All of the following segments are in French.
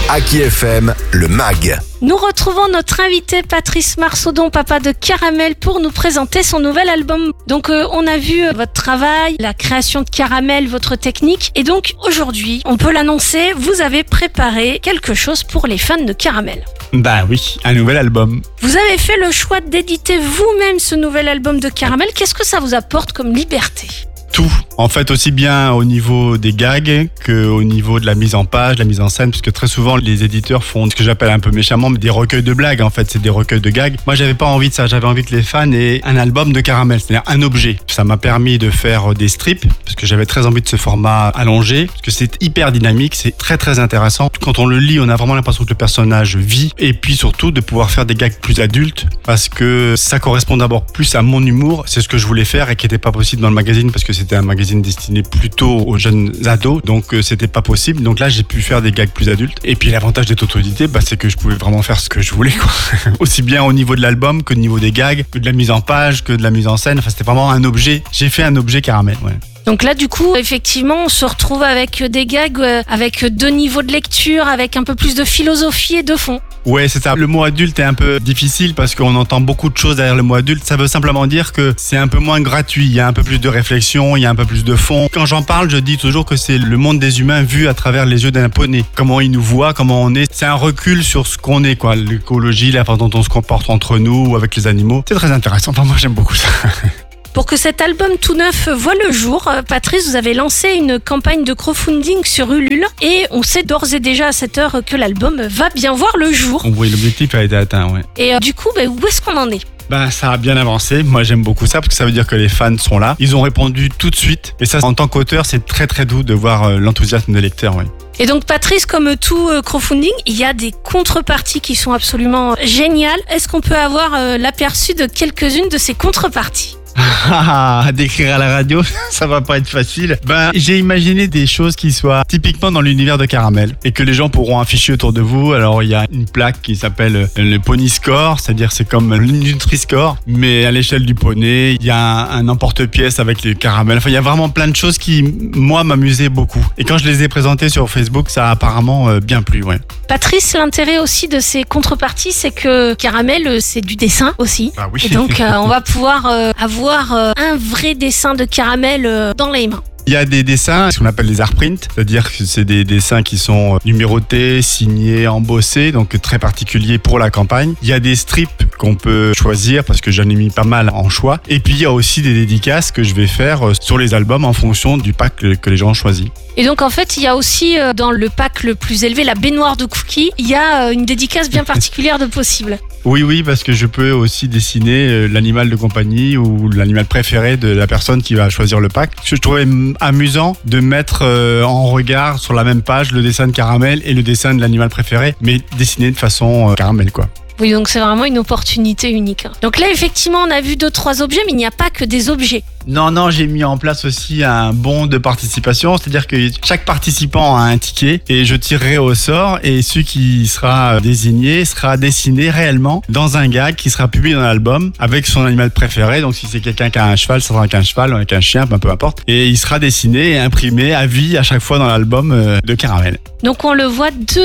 Aki FM, le MAG. Nous retrouvons notre invité Patrice Marsaudon, papa de Caramel, pour nous présenter son nouvel album. Donc on a vu votre travail, la création de Caramel, votre technique. Et donc aujourd'hui, on peut l'annoncer, vous avez préparé quelque chose pour les fans de Caramel. Bah oui, un nouvel album. Vous avez fait le choix d'éditer vous-même ce nouvel album de Caramel. Qu'est-ce que ça vous apporte comme liberté ? Tout. En fait, aussi bien au niveau des gags qu'au niveau de la mise en page, la mise en scène, parce que très souvent, les éditeurs font ce que j'appelle un peu méchamment des recueils de blagues. En fait, c'est des recueils de gags. Moi, j'avais pas envie de ça. J'avais envie que les fans aient un album de Caramel, c'est-à-dire un objet. Ça m'a permis de faire des strips, parce que j'avais très envie de ce format allongé, parce que c'est hyper dynamique, c'est très très intéressant. Quand on le lit, on a vraiment l'impression que le personnage vit, et puis surtout de pouvoir faire des gags plus adultes, parce que ça correspond d'abord plus à mon humour. C'est ce que je voulais faire et qui n'était pas possible dans le magazine, parce que c'était un magazine destiné plutôt aux jeunes ados, donc c'était pas possible. Donc là, j'ai pu faire des gags plus adultes. Et puis l'avantage d'être auto-édité, c'est que je pouvais vraiment faire ce que je voulais, quoi. Aussi bien au niveau de l'album que au niveau des gags, que de la mise en page, que de la mise en scène. Enfin, c'était vraiment un objet. J'ai fait un objet Caramel, ouais. Donc là, du coup, effectivement, on se retrouve avec des gags, avec 2 niveaux de lecture, avec un peu plus de philosophie et de fond. Ouais, c'est ça. Le mot adulte est un peu difficile parce qu'on entend beaucoup de choses derrière le mot adulte. Ça veut simplement dire que c'est un peu moins gratuit. Il y a un peu plus de réflexion, il y a un peu plus de fond. Quand j'en parle, je dis toujours que c'est le monde des humains vu à travers les yeux d'un poney. Comment ils nous voient, comment on est. C'est un recul sur ce qu'on est, quoi. L'écologie, la façon dont on se comporte entre nous ou avec les animaux. C'est très intéressant. Enfin, moi, j'aime beaucoup ça. Pour que cet album tout neuf voit le jour, Patrice, vous avez lancé une campagne de crowdfunding sur Ulule et on sait d'ores et déjà à cette heure que l'album va bien voir le jour. Oui, l'objectif a été atteint, ouais. Et du coup, où est-ce qu'on en est ? Ça a bien avancé. Moi, j'aime beaucoup ça parce que ça veut dire que les fans sont là. Ils ont répondu tout de suite. Et ça, en tant qu'auteur, c'est très très doux de voir l'enthousiasme des lecteurs, oui. Et donc Patrice, comme tout crowdfunding, il y a des contreparties qui sont absolument géniales. Est-ce qu'on peut avoir l'aperçu de quelques-unes de ces contreparties ? D'écrire à la radio, ça va pas être facile. J'ai imaginé des choses qui soient typiquement dans l'univers de Caramel et que les gens pourront afficher autour de vous. Alors il y a une plaque qui s'appelle le Pony Score, c'est-à-dire c'est comme le Nutri-Score, mais à l'échelle du poney. Il y a un emporte-pièce avec les caramels. Enfin, il y a vraiment plein de choses qui, moi, m'amusaient beaucoup. Et quand je les ai présentées sur Facebook, ça a apparemment bien plu, ouais. Patrice, l'intérêt aussi de ces contreparties, c'est que Caramel, c'est du dessin aussi. Ah oui. Et donc, on va pouvoir avoir un vrai dessin de Caramel dans les mains. Il y a des dessins, ce qu'on appelle les art prints, c'est-à-dire que c'est des dessins qui sont numérotés, signés, embossés, donc très particuliers pour la campagne. Il y a des strips qu'on peut choisir parce que j'en ai mis pas mal en choix. Et puis il y a aussi des dédicaces que je vais faire sur les albums en fonction du pack que les gens ont choisi. Et donc en fait, il y a aussi dans le pack le plus élevé, la baignoire de cookies, il y a une dédicace bien particulière de possible. Oui, parce que je peux aussi dessiner l'animal de compagnie ou l'animal préféré de la personne qui va choisir le pack. Je trouvais amusant de mettre en regard sur la même page le dessin de Caramel et le dessin de l'animal préféré, mais dessiné de façon Caramel, quoi. Oui, donc c'est vraiment une opportunité unique. Donc là, effectivement, on a vu 2-3 objets, mais il n'y a pas que des objets. Non, j'ai mis en place aussi un bon de participation, c'est-à-dire que chaque participant a un ticket et je tirerai au sort et celui qui sera désigné sera dessiné réellement dans un gag qui sera publié dans l'album avec son animal préféré. Donc si c'est quelqu'un qui a un cheval, ça sera avec un cheval, avec un chien, peu importe. Et il sera dessiné et imprimé à vie à chaque fois dans l'album de Caramel. Donc on le voit,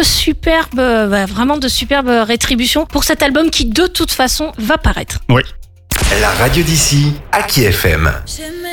vraiment de superbes rétributions pour cet album qui de toute façon va paraître. Oui. La radio d'ici, Aki FM.